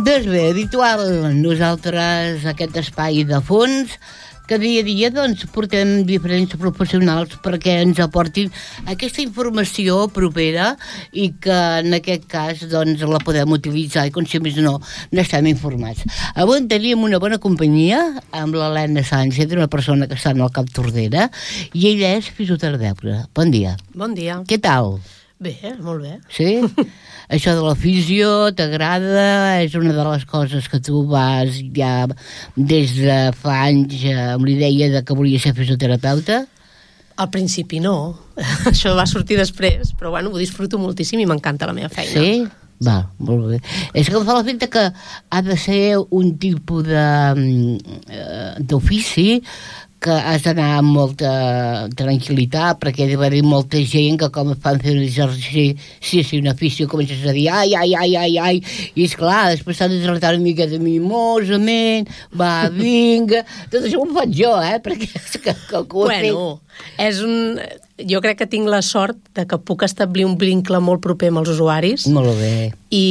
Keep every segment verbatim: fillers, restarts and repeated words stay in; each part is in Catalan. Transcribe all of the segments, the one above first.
Doncs bé, habitual, nosaltres aquest espai de fons, que dia a dia doncs, portem diferents professionals perquè ens aportin aquesta informació propera i que en aquest cas doncs, la podem utilitzar i com si més no n'estem informats. Avui teníem una bona companyia amb l'Helena Sánchez, una persona que està en el Cap Tordera, i ella és fisioterapeuta. Bon dia. Bon dia. Què tal? Bé, molt bé. Sí? Això de la fisio t'agrada? És una de les coses que tu vas ja des de fa anys amb l'idea de que volies ser fisioterapeuta? Al principi no. Això va sortir després, però bueno, ho disfruto moltíssim i m'encanta la meva feina. Sí? Va, molt bé. És que em fa l'efecte que ha de ser un tipus de, d'ofici que has d'anar amb molta tranquil·litat perquè ha d'haver molta gent que com fan fer un exercici si una afició comences a dir ai, ai, ai, ai, ai i esclar, després s'ha de tractar una mica de mimosament, va, vinga tot això ho faig jo, eh perquè que, que, que bueno, és un... jo crec que tinc la sort de que puc establir un vincle molt proper amb els usuaris. Molt bé.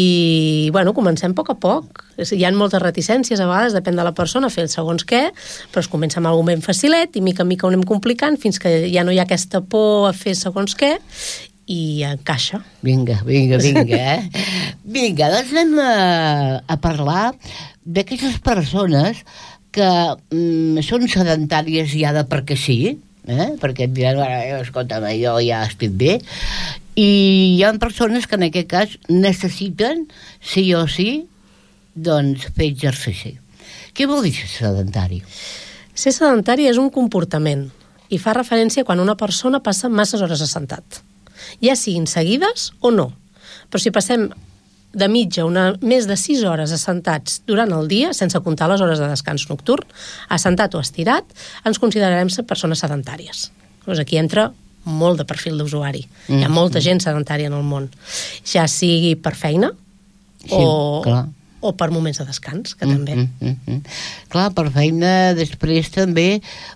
I, bueno, comencem a poc a poc. Hi ha moltes reticències, a vegades, depèn de la persona, fer el segons què, però es comença amb alguna ben facilet i mica en mica ho anem complicant fins que ja no hi ha aquesta por a fer segons què i encaixa. Vinga, vinga, vinga, eh? Vinga, doncs anem a, a parlar d'aquestes persones que mm, són sedentàries ja de perquè sí, eh? Perquè et diran, escolta'm, jo ja estic bé, i hi ha persones que en aquest cas necessiten, sí o sí, doncs fer exercici. Què vol dir ser sedentari? Ser sedentari és un comportament i fa referència quan una persona passa masses hores assentat, ja siguin seguides o no. Però si passem de mitja una, més de sis hores assentats durant el dia, sense comptar les hores de descans nocturn, assentat o estirat, ens considerarem persones sedentàries. Doncs aquí entra molt de perfil d'usuari. Mm. Hi ha molta gent sedentària en el món. Ja sigui per feina sí, o, clar. o per moments de descans, que mm, també. Mm, mm, mm. Clar, per feina després també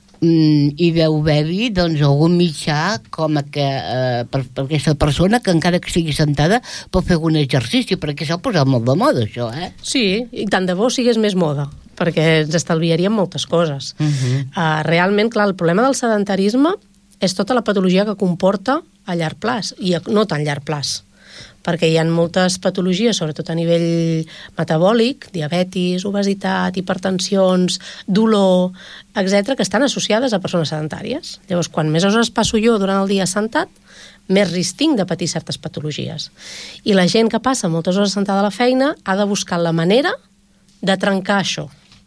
mm, hi deu haver-hi doncs, algun mitjà com a que, eh, per, per aquesta persona que encara que estigui sentada pot fer algun exercici, perquè s'ha posat molt de moda això, eh? Sí, i tant de bo sigués més moda, perquè ens estalviaríem moltes coses. Uh -huh. uh, realment, clar, el problema del sedentarisme és tota la patologia que comporta a llarg plaç, i a no tan llarg plaç, perquè hi ha moltes patologies, sobretot a nivell metabòlic, diabetis, obesitat, hipertensions, dolor, etcètera, que estan associades a persones sedentàries. Llavors, quan més hores passo jo durant el dia sentat, més risc tinc de patir certes patologies. I la gent que passa moltes hores sentada a la feina ha de buscar la manera de trencar això.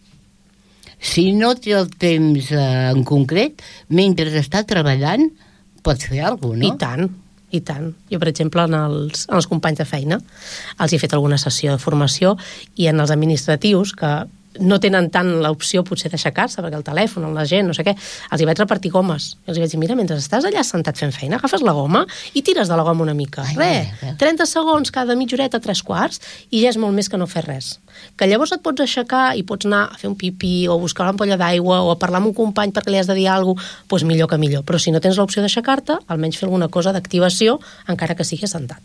Si no té el temps eh, en concret, mentre està treballant, pots fer alguna cosa, no? I tant. I tant. Jo, per exemple, en els, en els companys de feina els he fet alguna sessió de formació i en els administratius, que no tenen tant l'opció potser d'aixecar-se perquè el telèfon, la gent, no sé què, els hi vaig repartir gomes. I els hi vaig dir, mira, mentre estàs allà sentat fent feina, agafes la goma i tires de la goma una mica. Ai, res, trenta segons cada mitja horeta, tres quarts, i ja és molt més que no fer res. Que llavors et pots aixecar i pots anar a fer un pipí o a buscar una ampolla d'aigua o a parlar amb un company perquè li has de dir alguna cosa, doncs millor que millor. Però si no tens l'opció d'aixecar-te, almenys fer alguna cosa d'activació, encara que sigui sentat.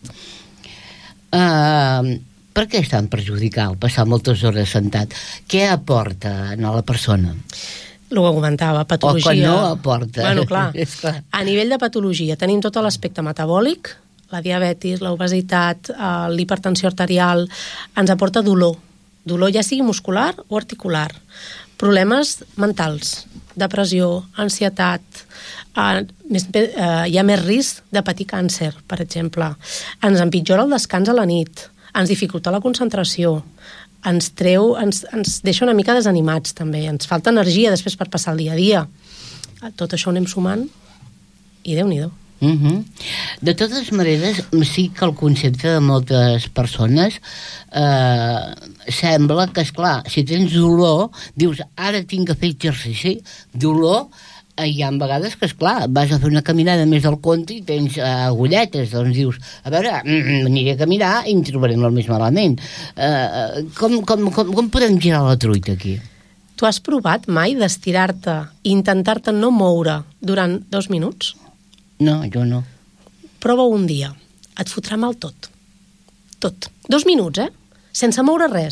Uh, per què és tan perjudicial passar moltes hores sentat? Què aporta a la persona? El que comentava, patologia... O que no aporta. Bueno, clar. A nivell de patologia tenim tot l'aspecte metabòlic, la diabetis, l'obesitat, l'hipertensió arterial, ens aporta dolor. Dolor ja sigui muscular o articular. Problemes mentals, depressió, ansietat, eh, més, eh, hi ha més risc de patir càncer, per exemple. Ens empitjora el descans a la nit, ens dificulta la concentració, ens treu, ens, ens deixa una mica desanimats també, ens falta energia després per passar el dia a dia. Tot això ho anem sumant i Déu-n'hi-do. Uh-huh. De totes maneres, sí que el concepte de moltes persones eh, sembla que, esclar, si tens dolor, dius, ara tinc que fer exercici, dolor, eh, hi ha vegades que, esclar, vas a fer una caminada més del compte i tens eh, agulletes, doncs dius, a veure, mm, aniré a caminar i em trobarem el més malament. Eh, com, com, com, com podem girar la truita aquí? Tu has provat mai d'estirar-te i intentar-te no moure durant dos minuts? No, jo no. Prova un dia. Et fotrà mal tot. Tot. Dos minuts, eh? Sense moure res. Et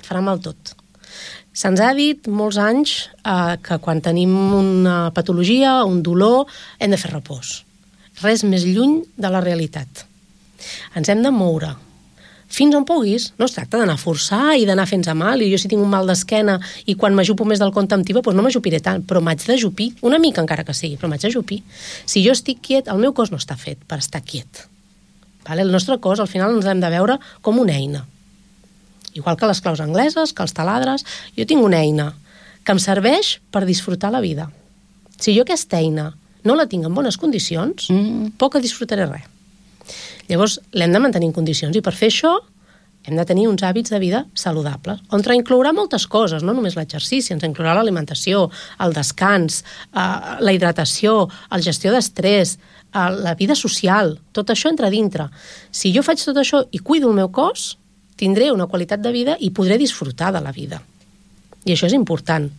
farà mal tot. Se'ns ha dit molts anys eh, que quan tenim una patologia, un dolor, hem de fer repòs. Res més lluny de la realitat. Ens hem de moure. Fins on puguis, no es tracta d'anar a forçar i d'anar fent-se mal, i jo si tinc un mal d'esquena i quan m'ajupo més del compte em tiba, doncs no m'ajupiré tant, però m'haig d'ajupir, una mica encara que sigui, però m'haig d'ajupir. Si jo estic quiet, el meu cos no està fet per estar quiet. Vale? El nostre cos, al final, ens hem de veure com una eina. Igual que les claus angleses, que els taladres, jo tinc una eina que em serveix per disfrutar la vida. Si jo aquesta eina no la tinc en bones condicions, mm. poc que disfrutaré res. Llavors, l'hem de mantenir en condicions, i per fer això hem de tenir uns hàbits de vida saludables, on inclourà moltes coses, no només l'exercici, ens inclourà l'alimentació, el descans, eh, la hidratació, la gestió d'estrès, eh, la vida social, tot això entra dintre. Si jo faig tot això i cuido el meu cos, tindré una qualitat de vida i podré disfrutar de la vida. I això és important.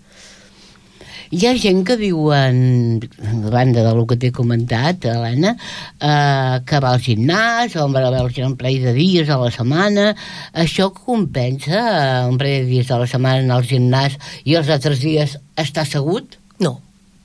Hi ha gent que diuen, a banda del que t'he comentat, Helena, eh, que va al gimnàs, o va a veure un parell de dies a la setmana. Això compensa un parell de dies a la setmana anar al gimnàs i els altres dies estar assegut? No.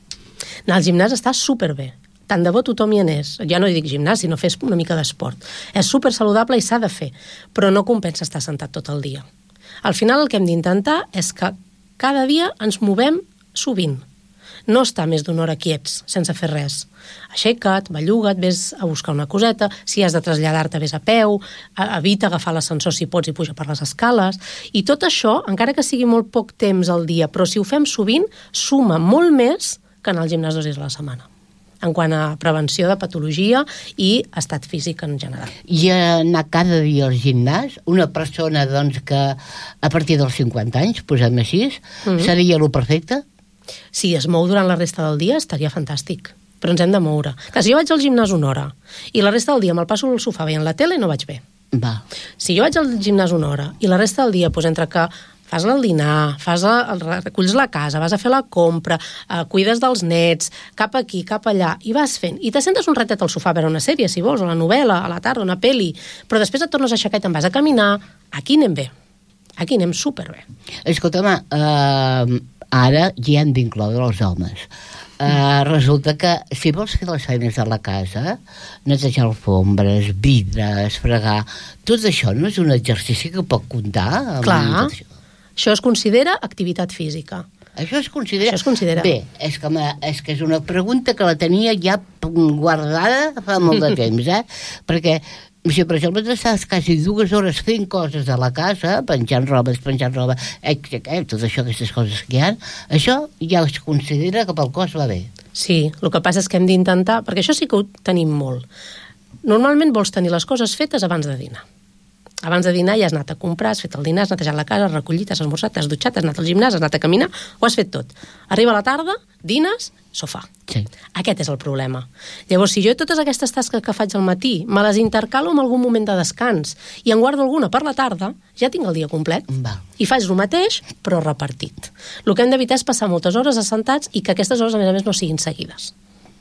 Anar al gimnàs està superbé. Tant de bo tothom hi anés. Ja no dic gimnàs, sinó fes una mica d'esport. És super saludable i s'ha de fer, però no compensa estar sentat tot el dia. Al final el que hem d'intentar és que cada dia ens movem sovint. No estar més d'una hora quiets, sense fer res. Aixeca't, belluga't, vés a buscar una coseta, si has de traslladar-te, vés a peu, evita agafar l'ascensor si pots i puja per les escales, i tot això, encara que sigui molt poc temps al dia, però si ho fem sovint, suma molt més que anar al gimnàs dos dies a la setmana, en quant a prevenció de patologia i estat físic en general. I anar cada dia al gimnàs, una persona doncs, que a partir dels cinquanta anys, posem així, mm-hmm. seria lo perfecte? Si es mou durant la resta del dia estaria fantàstic, però ens hem de moure. Clar, si jo vaig al gimnàs una hora i la resta del dia me'l passo al sofà veient la tele, no vaig bé. Va. Si jo vaig al gimnàs una hora i la resta del dia, doncs, entre que fas el dinar, fas el, reculls la casa, vas a fer la compra, eh, cuides dels nets, cap aquí, cap allà, i vas fent. I te sentes un ratet al sofà a veure una sèrie, si vols, o la novel·la, a la tarda, una pel·li, però després et tornes a aixecar i te'n vas a caminar. Aquí anem bé. Aquí anem superbé. Escolta'm, eh, ara ja hem d'incloure els homes. Uh, resulta que si vols fer les feines de la casa, netejar alfombres, vidres, fregar, tot això no és un exercici que pot comptar? Clar, això? això es considera activitat física. Això es considera... Això es considera. Bé, és que, és que és una pregunta que la tenia ja guardada fa molt de temps, eh? Perquè si, per exemple, estàs quasi dues hores fent coses a la casa, penjant roba, despenjant roba, eh, eh, tot això, aquestes coses que hi ha, això ja es considera que pel cos va bé. Sí, el que passa és que hem d'intentar, perquè això sí que ho tenim molt. Normalment vols tenir les coses fetes abans de dinar. Abans de dinar ja has anat a comprar, has fet el dinar, has netejat la casa, has recollit, has esmorzat, has dutxat, has anat al gimnàs, has anat a caminar, ho has fet tot. Arriba la tarda, dines, sofà. Sí. Aquest és el problema. Llavors, si jo totes aquestes tasques que faig al matí me les intercalo en algun moment de descans i en guardo alguna per la tarda, ja tinc el dia complet. Val. I faig el mateix, però repartit. El que hem d'evitar és passar moltes hores assentats i que aquestes hores, a més a més, no siguin seguides.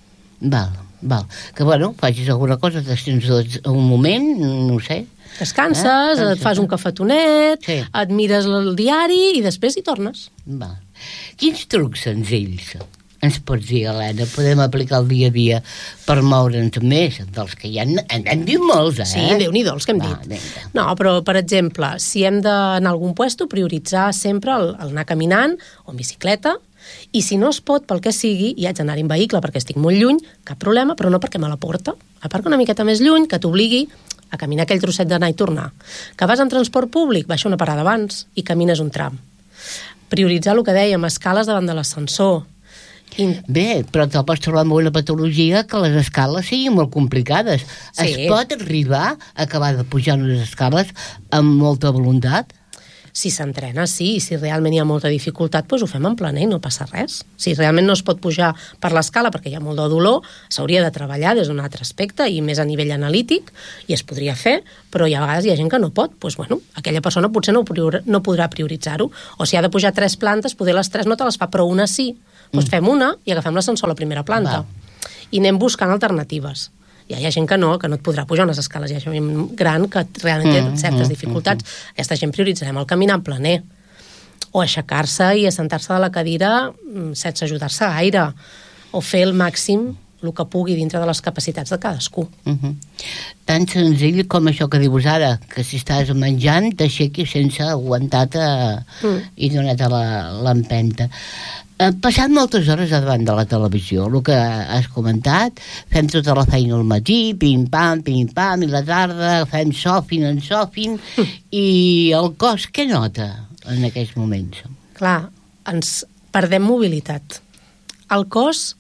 Val, val. Que, bueno, facis alguna cosa, t'estens un moment, no ho sé. Descanses, eh? et fas un cafetonet, sí. et mires el diari i després hi tornes. Val. Quins trucs senzills ens pots dir, Helena, podem aplicar el dia a dia per moure'ns més dels que ja en hem dit molts, eh? Sí, Déu-n'hi-do, els que hem Va, dit. Vinga. No, però, per exemple, si hem d'anar a algun puesto, prioritzar sempre el, el anar caminant o en bicicleta, i si no es pot, pel que sigui, i haig d'anar en vehicle perquè estic molt lluny, cap problema, però no perquè me la porta. Aparca una miqueta més lluny, que t'obligui a caminar aquell trosset d'anar i tornar. Que vas en transport públic, baixa una parada abans i camines un tram. Prioritzar el que dèiem, escales davant de l'ascensor. In... Bé, però te'l pots trobar amb una patologia que les escales siguin molt complicades. Sí. Es pot arribar a acabar de pujar unes escales amb molta voluntat? Si s'entrena, sí, i si realment hi ha molta dificultat, doncs ho fem en planer i no passa res. Si realment no es pot pujar per l'escala perquè hi ha molt de dolor, s'hauria de treballar des d'un altre aspecte i més a nivell analític, i es podria fer, però hi ha vegades hi ha gent que no pot. Doncs, bueno, aquella persona potser no, prior, no podrà prioritzar-ho. O si ha de pujar tres plantes, poder les tres no te les fa, però una sí. Doncs mm. fem una i agafem l'ascensor a la primera planta. Va. I anem buscant alternatives. Ja hi ha gent que no, que no et podrà pujar unes escales, hi ha gent gran que realment té certes dificultats. Aquesta gent prioritzarem el caminar en planer, o aixecar-se i assentar-se de la cadira sense ajudar-se gaire, o fer el màxim el que pugui dintre de les capacitats de cadascú. Uh -huh. Tan senzill com això que dius ara, que si estàs menjant t'aixequis sense aguantar-te mm. i donar-te l'empenta. Passant moltes hores davant de la televisió, el que has comentat, fem tota la feina al matí, pim-pam, pim-pam, i la tarda fem sofin en sofin, mm. i el cos què nota en aquells moments? Clar, ens perdem mobilitat. El cos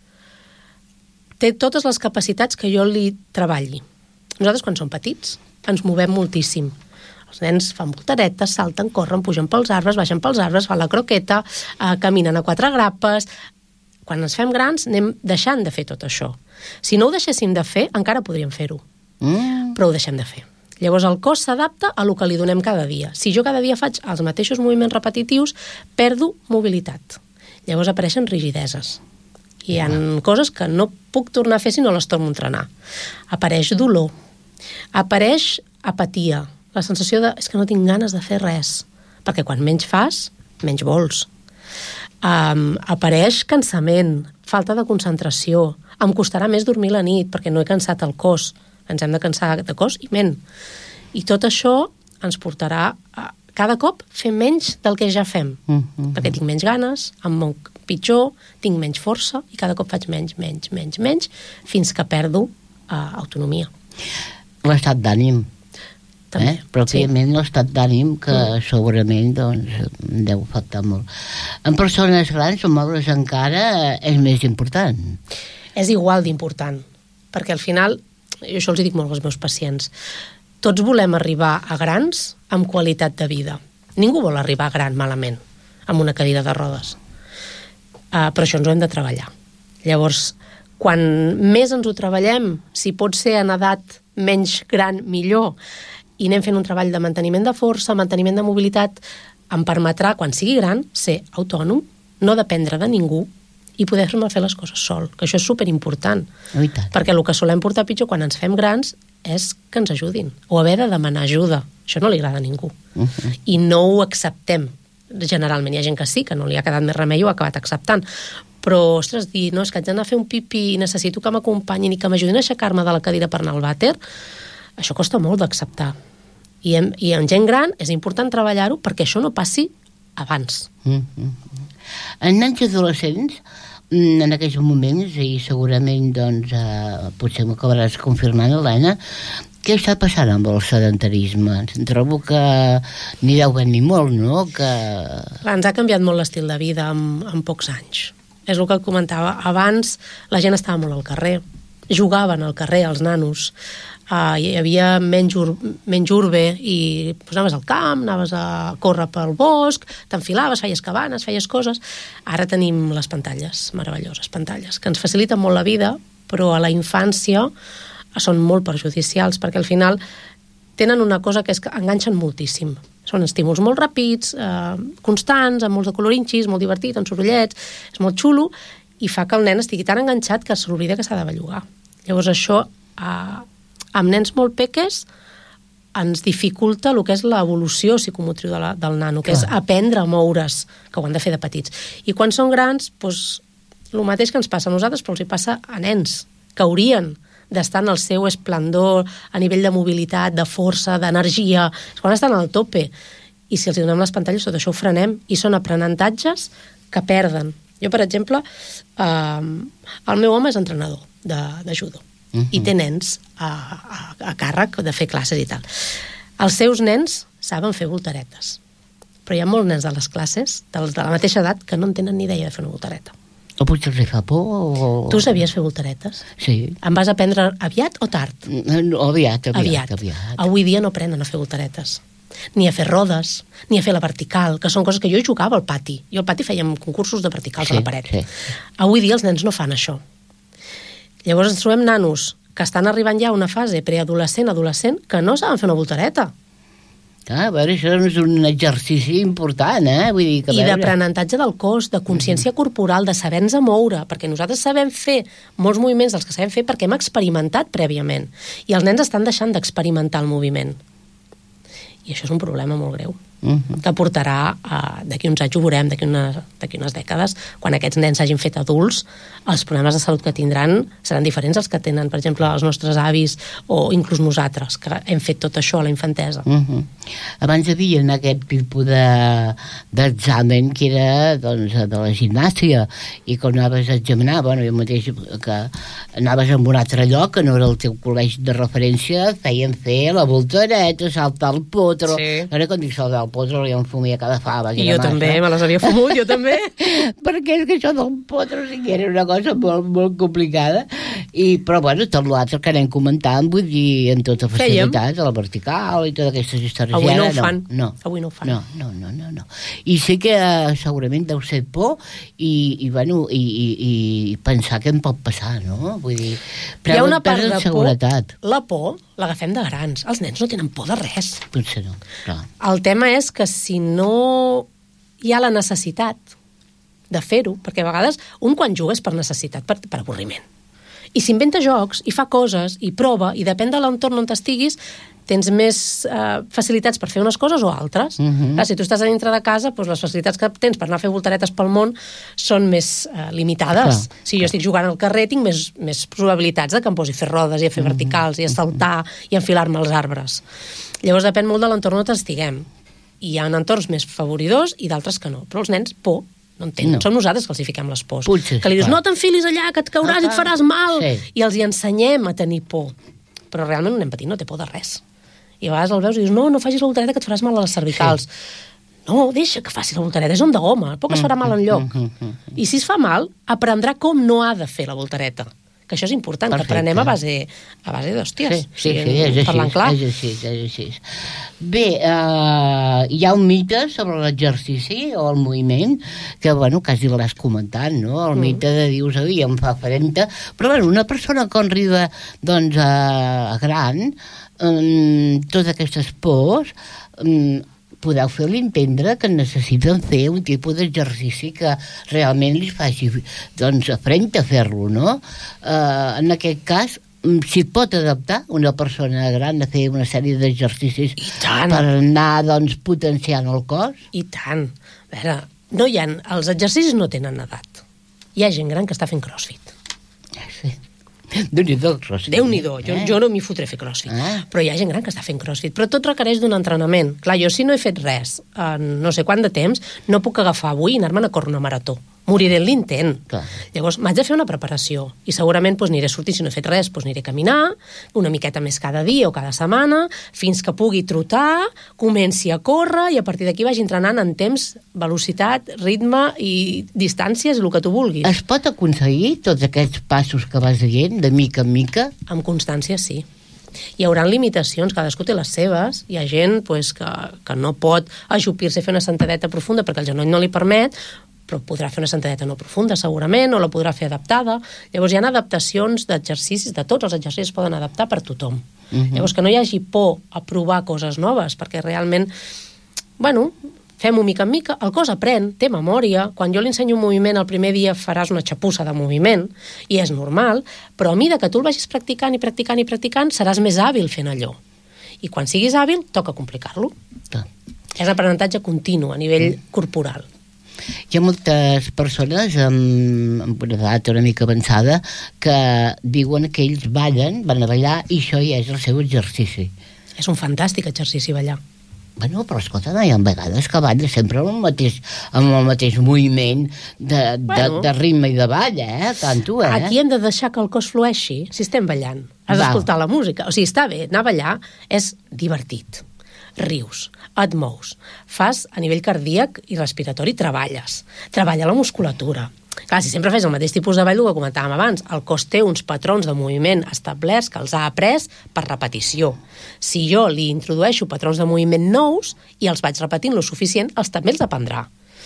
té totes les capacitats que jo li treballi. Nosaltres, quan som petits, ens movem moltíssim. Els nens fan voltaretes, salten, corren, pugen pels arbres, baixen pels arbres, fan la croqueta, eh, caminen a quatre grapes. Quan ens fem grans, anem deixant de fer tot això. Si no ho deixéssim de fer, encara podríem fer-ho. Mm. Però ho deixem de fer. Llavors, el cos s'adapta a lo que li donem cada dia. Si jo cada dia faig els mateixos moviments repetitius, perdo mobilitat. Llavors apareixen rigideses. Hi ha ah. coses que no puc tornar a fer si no les torno a entrenar. Apareix dolor, apareix apatia, la sensació de és que no tinc ganes de fer res, perquè quan menys fas, menys vols. Um, apareix cansament, falta de concentració, em costarà més dormir la nit perquè no he cansat el cos, ens hem de cansar de cos i ment. I tot això ens portarà a cada cop fer menys del que ja fem, mm-hmm. perquè tinc menys ganes, em moc pitjor, tinc menys força i cada cop faig menys, menys, menys, menys, fins que perdo uh, autonomia. L'estat d'ànim. També, eh? Pròpiament sí. L'estat d'ànim que mm. segurament doncs, deu afectar molt. En persones grans, moure's encara és més important. És igual d'important, perquè al final, jo això els dic molt als meus pacients, tots volem arribar a grans amb qualitat de vida. Ningú vol arribar gran malament, amb una cadira de rodes. Uh, però això ens ho hem de treballar. Llavors, quan més ens ho treballem, si pot ser en edat menys gran, millor, i anem fent un treball de manteniment de força, manteniment de mobilitat, em permetrà, quan sigui gran, ser autònom, no dependre de ningú i poder-me fer les coses sol, que això és superimportant. Oh, perquè el que solem portar pitjor quan ens fem grans és que ens ajudin, o haver de demanar ajuda. Això no li agrada a ningú. Uh-huh. I no ho acceptem. Generalment hi ha gent que sí, que no li ha quedat més remei i ho ha acabat acceptant. Però, ostres, dir, no, és que haig d'anar a fer un pipí i necessito que m'acompanyin i que m'ajudin a aixecar-me de la cadira per anar al vàter, això costa molt d'acceptar. I en, i en gent gran és important treballar-ho perquè això no passi abans. Mm-hmm. En nens i adolescents, en aquells moments, i segurament doncs, eh, potser m'acabaràs confirmant, Helena, què està passant amb el sedentarisme? Trobo que ni deu ben ni molt, no? Que... Clar, ens ha canviat molt l'estil de vida en, en pocs anys. És el que comentava. Abans la gent estava molt al carrer, jugaven al carrer els nanos, uh, hi havia menys, ur menys urbe i pues, anaves al camp, anaves a córrer pel bosc, t'enfilaves, feies cabanes, feies coses. Ara tenim les pantalles, meravelloses pantalles, que ens faciliten molt la vida, però a la infància són molt perjudicials, perquè al final tenen una cosa que és que enganxen moltíssim. Són estímuls molt ràpids, eh, constants, amb molts de colorinxis, molt divertit, amb sorollets, és molt xulo, i fa que el nen estigui tan enganxat que s'oblida que s'ha de bellugar. Llavors això, eh, amb nens molt peques, ens dificulta el que és l'evolució psicomotriu de la, del nano, que Clar. és aprendre a moure's, que ho han de fer de petits. I quan són grans, doncs, el mateix que ens passa a nosaltres, però els hi passa a nens, que haurien d'estar en el seu esplendor a nivell de mobilitat, de força, d'energia, és quan estan al tope. I si els donem les pantalles, tot això ho frenem, i són aprenentatges que perden. Jo, per exemple, eh, el meu home és entrenador de, de judo, uh-huh. i té nens a, a, a càrrec de fer classes i tal. Els seus nens saben fer voltaretes, però hi ha molts nens de les classes, dels de la mateixa edat, que no en tenen ni idea de fer una voltareta. O potser els fa por o... Tu sabies fer voltaretes? Sí. Em vas aprendre aviat o tard? No, aviat, aviat, aviat. aviat. Avui dia no aprenen a fer voltaretes, ni a fer rodes, ni a fer la vertical, que són coses que jo hi jugava al pati. Jo al pati fèiem concursos de verticals sí, a la paret. Sí. Avui dia els nens no fan això. Llavors ens trobem nanos que estan arribant ja a una fase preadolescent, adolescent, que no saben fer una voltareta. Ah, a veure, això és un exercici important, eh? Vull dir que, I d'aprenentatge del cos, de consciència mm. corporal, de saber-nos moure, perquè nosaltres sabem fer molts moviments dels que sabem fer perquè hem experimentat prèviament. I els nens estan deixant d'experimentar el moviment. I això és un problema molt greu. Uh-huh. Que portarà, uh, d'aquí uns anys ho veurem, d'aquí una, d'aquí unes dècades, quan aquests nens s'hagin fet adults, els problemes de salut que tindran seran diferents als que tenen, per exemple, els nostres avis o inclús nosaltres, que hem fet tot això a la infantesa. Uh-huh. Abans hi havia aquest tipus de, d'examen que era, doncs, de la gimnàsia, i quan anaves a examinar, bueno, jo mateix que anaves a un altre lloc, que no era el teu col·legi de referència, feien fer la voltareta, saltar el potro, sí. Ara quan dic saltar el potro ja em fumia cada fava. I jo massa. També, me les havia fumut, jo també. Perquè és que això del potro sí que era una cosa molt, molt complicada. I, però bueno, tot l'altre que anem comentant, vull dir, en tota facilitat, a la vertical i totes aquestes històries. Avui no ho no, fan. No. Avui no ho fan. No, no, no, no, no. I sí que uh, segurament deu ser por i, i, bueno, i, i, i pensar què em pot passar, no? Vull dir, hi ha una part de seguretat. Por, la por l'agafem de grans. Els nens no tenen por de res. Potser no, clar. El tema és que si no hi ha la necessitat de fer-ho, perquè a vegades un quan juga és per necessitat, per, per avorriment. I s'inventa jocs, i fa coses, i prova, i depèn de l'entorn on t'estiguis, tens més eh, facilitats per fer unes coses o altres. Uh-huh. Clar, si tu estàs a dintre de casa, doncs les facilitats que tens per anar a fer voltaretes pel món són més eh, limitades. Clar, si jo clar. estic jugant al carrer, tinc més, més probabilitats de que em posi a fer rodes i a fer uh-huh. verticals i a saltar uh-huh. i a enfilar-me als arbres. Llavors depèn molt de l'entorn on estiguem. I hi ha entorns més favoridors i d'altres que no. Però els nens, por, no en tenen. No. Som nosaltres que els hi fiquem les pors. Potser, que li dius, clar. no t'enfilis allà, que et cauràs ah, i et faràs mal. Sí. I els hi ensenyem a tenir por. Però realment un nen petit no té por de res. I a vegades el veus i dius, no, no facis la voltareta que et faràs mal a les cervicals. Sí. No, deixa que faci la voltareta, és on de goma, poc es farà mal enlloc. Mm, mm, mm, mm. I si es fa mal, aprendrà com no ha de fer la voltareta. Que això és important, perfecte. Que aprenem a base, a base d'hòsties. Sí, sí, sí, és així, parlant clar. és així, és així. Bé, uh, hi ha un mite sobre l'exercici o el moviment, que, bueno, quasi l'has comentat, no? El mm. mite de dius, oi, em fa frente, però, bueno, una persona que arriba, doncs, a, a gran, um, totes aquestes pors, um, podeu fer-li entendre que necessiten fer un tipus d'exercici que realment li faci, doncs, frente a fer-lo, no? Uh, en aquest cas, s'hi pot adaptar una persona gran a fer una sèrie d'exercicis per anar, doncs, potenciant el cos? I tant. A veure, no hi ha, els exercicis no tenen edat. Hi ha gent gran que està fent crossfit. Sí. Déu-n'hi-do, crossfit. Déu-n'hi-do, jo, eh? jo no m'hi fotré fer crossfit. Ah. Però hi ha gent gran que està fent crossfit. Però tot requereix d'un entrenament. Clar, jo si no he fet res en no sé quant de temps, no puc agafar avui i anar-me'n a córrer una marató. Moriré en l'intent. Clar. Llavors, m'haig de fer una preparació. I segurament doncs, aniré sortint, si no he fet res, doncs, aniré a caminar, una miqueta més cada dia o cada setmana, fins que pugui trotar, comenci a córrer i a partir d'aquí vagi entrenant en temps, velocitat, ritme i distàncies, el que tu vulguis. Es pot aconseguir tots aquests passos que vas dient, de mica en mica? Amb constància, sí. Hi haurà limitacions, cadascú té les seves. Hi ha gent pues, que, que no pot ajupir-se a fer una sentadeta profunda perquè el genoll no li permet, però podrà fer una sentadeta no profunda, segurament, o la podrà fer adaptada. Llavors hi ha adaptacions d'exercicis, de tots els exercicis es poden adaptar per tothom. Uh-huh. Llavors que no hi hagi por a provar coses noves, perquè realment, bueno, fem-ho mica en mica, el cos aprèn, té memòria, quan jo li ensenyo un moviment el primer dia faràs una xapussa de moviment, i és normal, però a mida que tu el vagis practicant i practicant i practicant, seràs més hàbil fent allò. I quan siguis hàbil, toca complicar-lo. Uh. És un aprenentatge continu a nivell uh. corporal. Hi ha moltes persones amb, amb una edat una mica avançada que diuen que ells ballen, van a ballar i això ja és el seu exercici. És un fantàstic exercici ballar. Bueno, però escolta, no, hi ha vegades que balla sempre amb el mateix, amb el mateix moviment de, bueno, de, de ritme i de ball, eh? Tant tu, eh? Aquí hem de deixar que el cos flueixi si estem ballant. Has d'escoltar la música. O sigui, està bé, anar a ballar és divertit. Rius, et mous, fas a nivell cardíac i respiratori, treballes, treballa la musculatura. Clar, si sempre fes el mateix tipus de ball, el que comentàvem abans, el cos té uns patrons de moviment establerts que els ha après per repetició. Si jo li introdueixo patrons de moviment nous i els vaig repetint lo suficient, els també els aprendrà.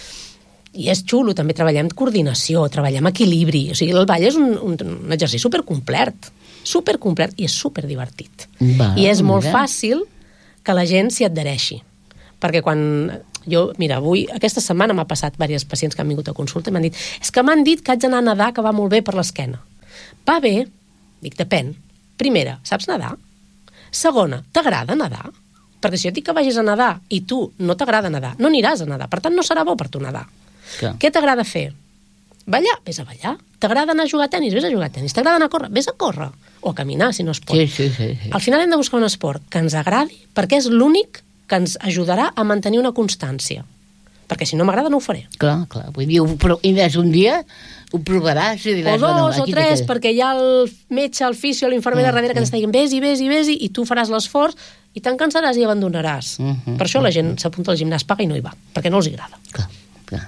I és xulo, també treballem coordinació, treballem equilibri, o sigui, el ball és un, un, un exercici supercomplet, supercomplet i és superdivertit. Va, I és molt mira. fàcil que la gent s'hi adhereixi. Perquè quan... Jo, mira, avui, aquesta setmana m'ha passat diversos pacients que han vingut a consulta i m'han dit és que m'han dit que haig d'anar a nedar, que va molt bé per l'esquena. Va bé? Dic, depèn. Primera, saps nedar? Segona, t'agrada nedar? Perquè si jo et dic que vagis a nedar i tu no t'agrada nedar, no aniràs a nedar. Per tant, no serà bo per tu nedar. Clar. Què t'agrada fer? Ballar? Vés a ballar. T'agrada anar a jugar a tenis? Vés a jugar a tenis. T'agrada anar a córrer? Vés a córrer. O a caminar, si no es pot. Sí, sí, sí, sí. Al final hem de buscar un esport que ens agradi perquè és l'únic que ens ajudarà a mantenir una constància. Perquè si no m'agrada no ho faré. Clar, clar. Vull dir, però, i més un dia ho provaràs i diràs... O dos, o tres, perquè hi ha el metge, el fisio, l'infermera darrere que t'està dient vés i vés i vés i tu faràs l'esforç i te'n cansaràs i abandonaràs. Per això la gent s'apunta al gimnàs, paga i no hi va, perquè no els agrada. Clar, clar.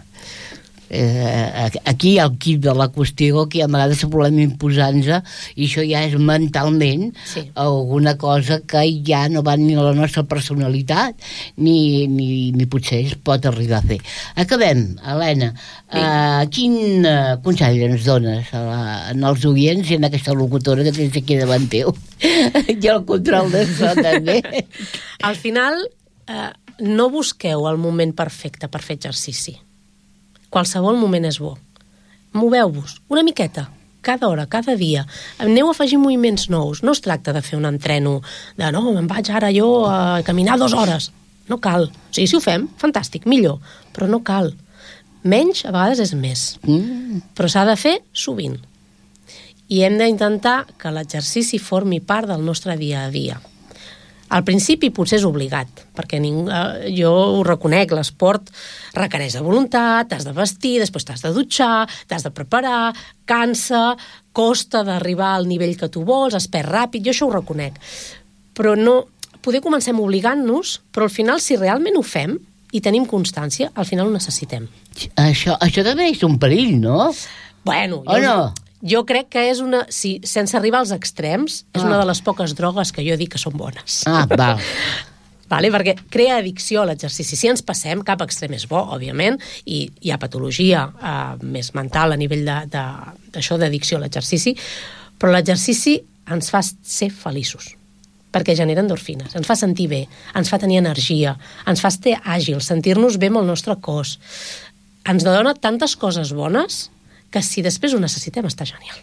Eh, aquí hi ha el quid de la qüestió, que a vegades volem imposar-nos i això ja és mentalment sí. alguna cosa que ja no va ni a la nostra personalitat ni, ni, ni potser es pot arribar a fer. Acabem, Helena. Sí. Uh, quin uh, consell ens dones a la, als oients i en aquesta locutora que tens aquí davant teu? I el control de so també. Al final, uh, no busqueu el moment perfecte per fer exercici. Qualsevol moment és bo. Moveu-vos una miqueta, cada hora, cada dia. Aneu a afegir moviments nous. No es tracta de fer un entreno de no, me'n vaig ara jo a caminar dues hores. No cal. O sigui, si ho fem, fantàstic, millor. Però no cal. Menys, a vegades, és més. Mm. Però s'ha de fer sovint. I hem d'intentar que l'exercici formi part del nostre dia a dia. Al principi potser és obligat, perquè ningú, eh, jo ho reconec, l'esport requereix de voluntat, t'has de vestir, després t'has de dutxar, t'has de preparar, cansa, costa d'arribar al nivell que tu vols, es perd ràpid, jo això ho reconec. Però no, poder comencem obligant-nos, però al final si realment ho fem i tenim constància, al final ho necessitem. Això, això també és un perill, no? Bueno, o no? Jo crec que és una... Si, sense arribar als extrems, és ah. una de les poques drogues que jo dic que són bones. Ah, val. Vale, perquè crea addicció a l'exercici. Si ens passem, cap extrem és bo, òbviament, i hi ha patologia eh, més mental a nivell d'això d'addicció a l'exercici, però l'exercici ens fa ser feliços, perquè genera endorfines, ens fa sentir bé, ens fa tenir energia, ens fa estar àgils, sentir-nos bé amb el nostre cos. Ens dona tantes coses bones que si després ho necessitem està genial.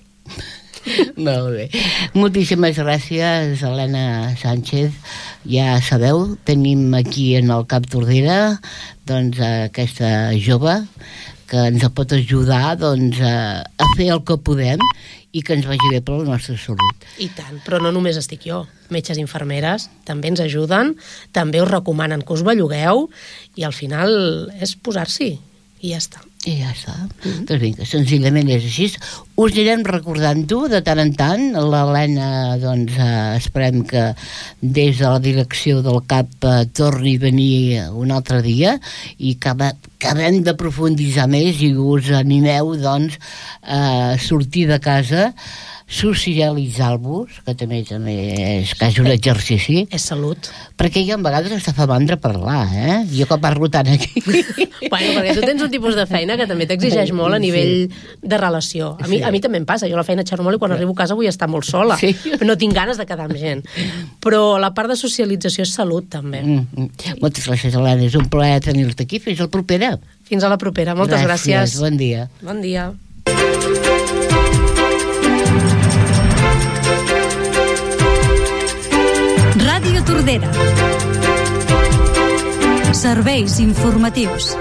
Molt bé. Moltíssimes gràcies, Helena Sánchez. Ja sabeu, tenim aquí en el Cap Tordera doncs, aquesta jove que ens pot ajudar doncs, a fer el que podem i que ens vagi bé per la nostra salut. I tant, però no només estic jo. Metges i infermeres també ens ajuden, també us recomanen que us bellugueu i al final és posar-s'hi i ja està. I ja està. Mm-hmm. Doncs vinga, senzillament és així. Us anirem recordant-ho de tant en tant. L'Helena, doncs, eh, esperem que des de la direcció del CAP eh, torni a venir un altre dia i que acabem de profunditzar més i us animeu, doncs, a sortir de casa, socialitzar-vos, que també, també és quasi un exercici. És salut. Perquè jo a vegades està fa mandra parlar, eh? Jo que parlo tant aquí. Bueno, perquè tu tens un tipus de feina que també t'exigeix molt a nivell sí. de relació. A mi, sí. a mi també em passa. Jo la feina xerro molt i quan arribo a casa vull estar molt sola. Sí. No tinc ganes de quedar amb gent. Però la part de socialització és salut, també. Mm -hmm. Moltes gràcies, Helena. És un plaer tenir-te aquí. Fins la propera. Fins a la propera. Moltes gràcies. gràcies. Bon dia. Bon dia. Ràdio Tordera. Serveis informatius.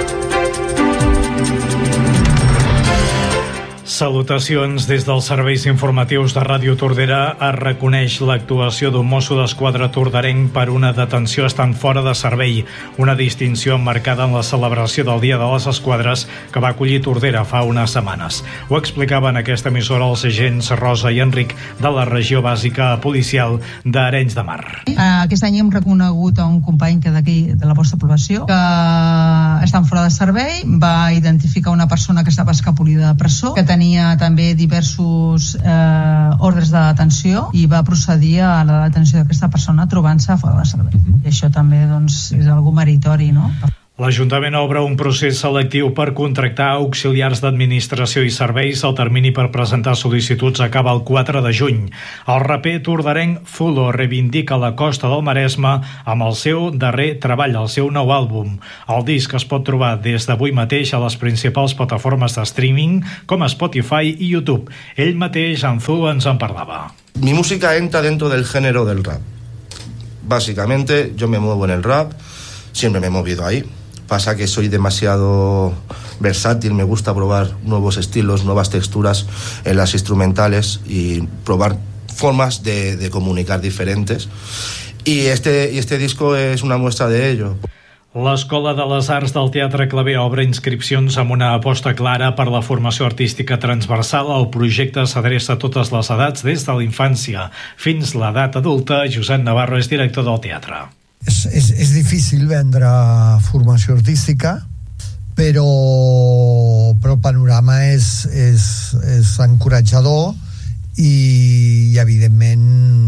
Salutacions des dels serveis informatius de Ràdio Tordera. Es reconeix l'actuació d'un mosso d'esquadra torderenc per una detenció estant fora de servei, una distinció emmarcada en la celebració del Dia de les Esquadres que va acollir Tordera fa unes setmanes. Ho explicaven en aquesta emissora els agents Rosa i Enric de la regió bàsica policial d'Arenys de Mar. Aquest any hem reconegut a un company que d'aquí de la vostra població que estan fora de servei, va identificar una persona que estava escapolida de presó, que tenia també diversos eh, ordres de detenció i va procedir a la detenció d'aquesta persona trobant-se fora de servei. I això també doncs, és algo meritori, no? L'Ajuntament obre un procés selectiu per contractar auxiliars d'administració i serveis. El termini per presentar sol·licituds acaba el quatre de juny. El raper tordarenc Fulo reivindica la costa del Maresme amb el seu darrer treball, el seu nou àlbum. El disc es pot trobar des d'avui mateix a les principals plataformes de streaming com Spotify i YouTube. Ell mateix, en Fulo, ens en parlava. Mi música entra dentro del género del rap. Básicamente, yo me muevo en el rap, siempre me he movido ahí. Pasa que soy demasiado versátil, me gusta probar nuevos estilos, nuevas texturas en las instrumentales y probar formas de, de comunicar diferentes. Y este, y este disco es una muestra de ello. L'Escola de les Arts del Teatre Claver obre inscripcions amb una aposta clara per la formació artística transversal. El projecte s'adreça a totes les edats, des de la infància fins a l'edat adulta. Josep Navarro és director del teatre. És, és, és difícil vendre formació artística, però, però el panorama és, és, és encoratjador i, i evidentment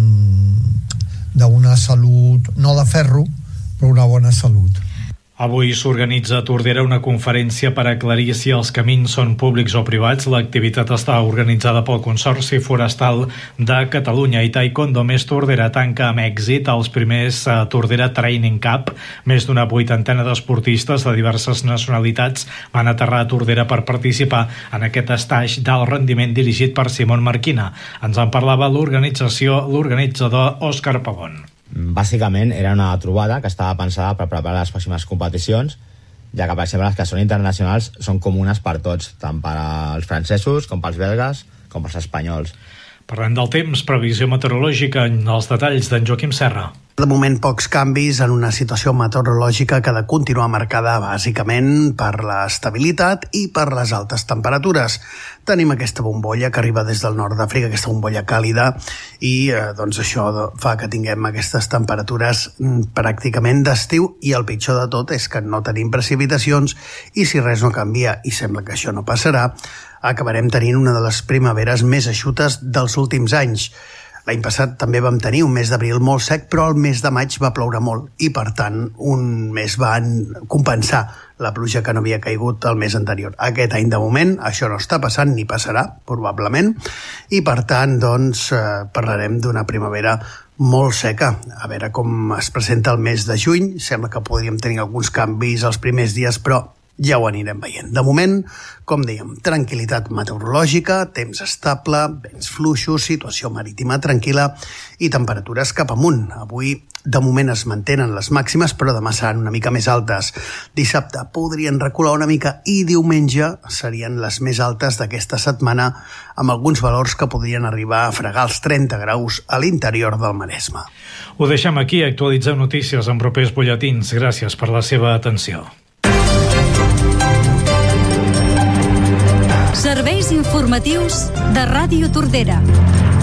d'una salut, no de ferro, però una bona salut. Avui s'organitza a Tordera una conferència per aclarir si els camins són públics o privats. L'activitat està organitzada pel Consorci Forestal de Catalunya i Taekwondo Més Tordera tanca amb èxit els primers Tordera Training Cup. Més d'una vuitantena d'esportistes de diverses nacionalitats van aterrar a Tordera per participar en aquest estatge d'alt rendiment dirigit per Simón Marquina. Ens en parlava l'organització, l'organitzador Òscar Pavón. Bàsicament era una trobada que estava pensada per preparar les pròximes competicions, ja que, per exemple, les que són internacionals són comunes per tots, tant per als francesos com pels belgues com pels espanyols. Parlem del temps, previsió meteorològica, en els detalls d'en Joaquim Serra. De moment, pocs canvis en una situació meteorològica que ha de continuar marcada bàsicament per l'estabilitat i per les altes temperatures. Tenim aquesta bombolla que arriba des del nord d'Àfrica, aquesta bombolla càlida, i eh, doncs això fa que tinguem aquestes temperatures mm, pràcticament d'estiu, i el pitjor de tot és que no tenim precipitacions, i si res no canvia, i sembla que això no passarà, acabarem tenint una de les primaveres més eixutes dels últims anys. L'any passat també vam tenir un mes d'abril molt sec, però el mes de maig va ploure molt i, per tant, un mes va compensar la pluja que no havia caigut el mes anterior. Aquest any, de moment, això no està passant ni passarà, probablement, i, per tant, doncs, eh, parlarem d'una primavera molt seca. A veure com es presenta el mes de juny. Sembla que podríem tenir alguns canvis els primers dies, però ja ho anirem veient. De moment, com dèiem, tranquil·litat meteorològica, temps estable, vents fluixos, situació marítima tranquil·la i temperatures cap amunt. Avui, de moment, es mantenen les màximes, però demà seran una mica més altes. Dissabte podrien recular una mica i diumenge serien les més altes d'aquesta setmana, amb alguns valors que podrien arribar a fregar els trenta graus a l'interior del Maresme. Ho deixem aquí. Actualitzem notícies en propers butlletins. Gràcies per la seva atenció. Serveis informatius de Ràdio Tordera.